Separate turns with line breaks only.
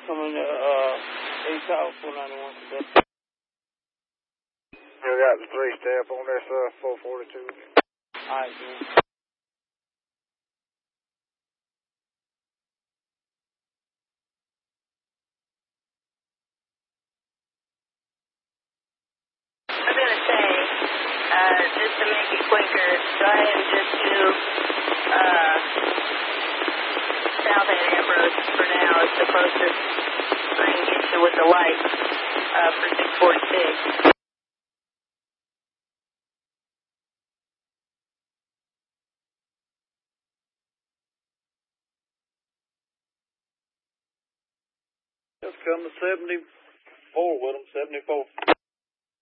Coming to 8 South 491 today.
You got the 3 step on this 442.
Alright, man.
I'm going to say, just to make it quicker, go ahead and just do South End Ambrose for now. It's the closest I can get you with the light for 646.
Just come to 74 with them, 74.